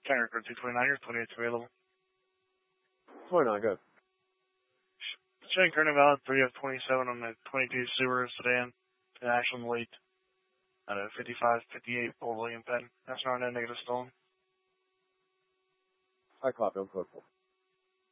County record 229, your 28's available. 29, good. Showing current invalid 3 of 27 on the 22 Subaru sedan. An action late at a 5558 Old William Penn. That's not a negative stolen. I copy, I'm code 4.